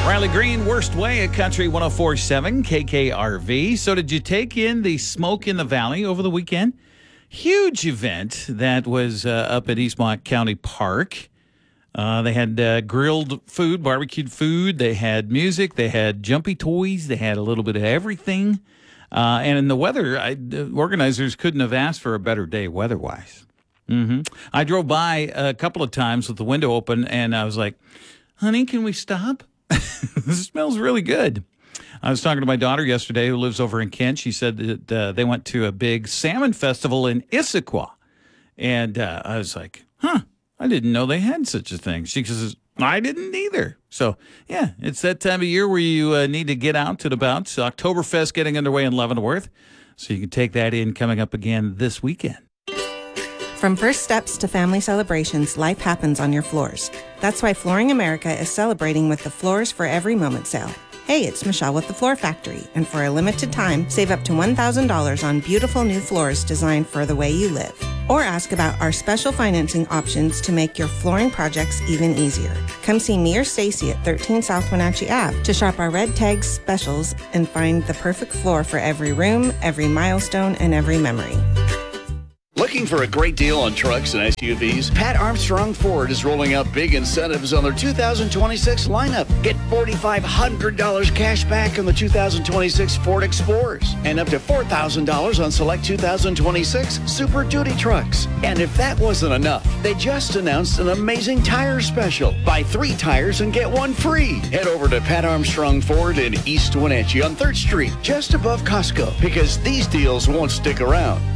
Riley Green, Worst Way at Country 104.7 KKRV. So did you take in the Smoke in the Valley over the weekend? Huge event that was up at Eastmont County Park. They had grilled food, barbecued food. They had music. They had jumpy toys. They had a little bit of everything. And in the weather, the organizers couldn't have asked for a better day weather-wise. I drove by a couple of times with the window open, and I was like, honey, can we stop? This smells really good. I was talking to my daughter yesterday who lives over in Kent. She said that they went to a big salmon festival in Issaquah. And I was like, I didn't know they had such a thing. She says, I didn't either. So, yeah, it's that time of year where you need to get out and about. It's Oktoberfest getting underway in Leavenworth. So you can take that in coming up again this weekend. From first steps to family celebrations, life happens on your floors. That's why Flooring America is celebrating with the Floors for Every Moment sale. Hey, it's Michelle with the Floor Factory, and for a limited time, save up to $1,000 on beautiful new floors designed for the way you live. Or ask about our special financing options to make your flooring projects even easier. Come see me or Stacy at 13 South Wenatchee Ave to shop our red tags specials and find the perfect floor for every room, every milestone, and every memory. Looking for a great deal on trucks and SUVs? Pat Armstrong Ford is rolling out big incentives on their 2026 lineup. Get $4,500 cash back on the 2026 Ford Explorers and up to $4,000 on select 2026 Super Duty trucks. And if that wasn't enough, they just announced an amazing tire special. Buy 3 tires and get 1 free. Head over to Pat Armstrong Ford in East Wenatchee on 3rd Street, just above Costco, because these deals won't stick around.